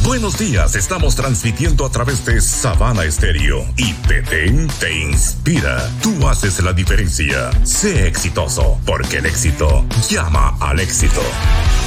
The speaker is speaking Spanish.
Buenos días, estamos transmitiendo a través de Sabana Estéreo y Petén te inspira. Tú haces la diferencia. Sé exitoso, porque el éxito llama al éxito.